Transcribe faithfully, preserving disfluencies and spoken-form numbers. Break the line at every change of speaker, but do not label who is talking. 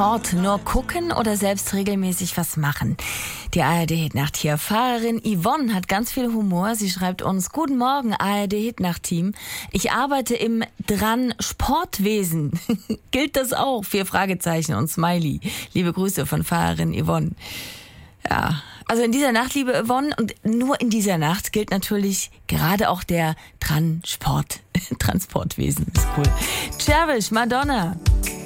Sport nur gucken oder selbst regelmäßig was machen? Die A R D-Hitnacht hier. Fahrerin Yvonne hat ganz viel Humor. Sie schreibt uns: Guten Morgen, A R D-Hitnacht-Team. Ich arbeite im Dran Sportwesen. Gilt das auch? Vier Fragezeichen und Smiley. Liebe Grüße von Fahrerin Yvonne. Ja, also in dieser Nacht, liebe Yvonne, und nur in dieser Nacht gilt natürlich gerade auch der Transport, Transportwesen. Ist cool. Cherish, Madonna.